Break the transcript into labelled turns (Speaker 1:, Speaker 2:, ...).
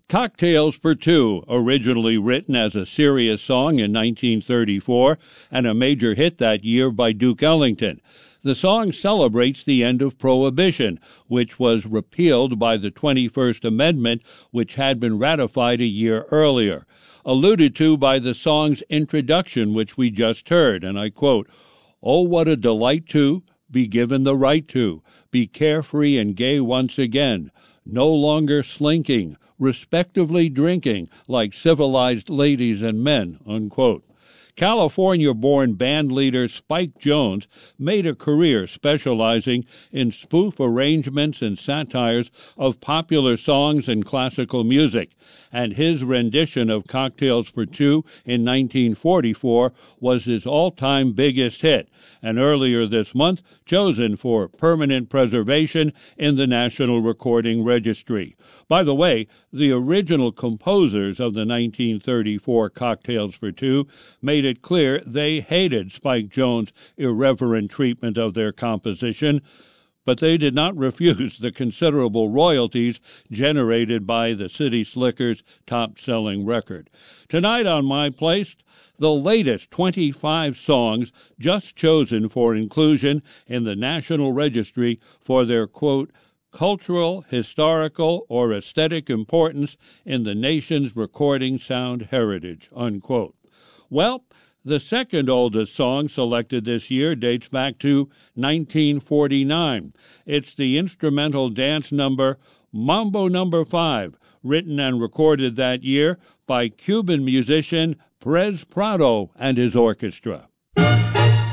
Speaker 1: Cocktails for Two, originally written as a serious song in 1934 and a major hit that year by Duke Ellington. The song celebrates the end of Prohibition, which was repealed by the 21st Amendment, which had been ratified a year earlier. Alluded to by the song's introduction, which we just heard, and I quote, "Oh, what a delight to be given the right to be carefree and gay once again, no longer slinking, respectively drinking like civilized ladies and men," unquote. California-born band leader Spike Jones made a career specializing in spoof arrangements and satires of popular songs and classical music, and his rendition of Cocktails for Two in 1944 was his all-time biggest hit, and earlier this month chosen for permanent preservation in the National Recording Registry. By the way, the original composers of the 1934 Cocktails for Two made it clear they hated Spike Jones' irreverent treatment of their composition, but they did not refuse the considerable royalties generated by the City Slickers' top-selling record. Tonight on My Place, the latest 25 songs just chosen for inclusion in the National Registry for their, quote, cultural, historical, or aesthetic importance in the nation's recording sound heritage, unquote. Well, the second oldest song selected this year dates back to 1949. It's the instrumental dance number Mambo No. 5, written and recorded that year by Cuban musician Perez Prado and his orchestra.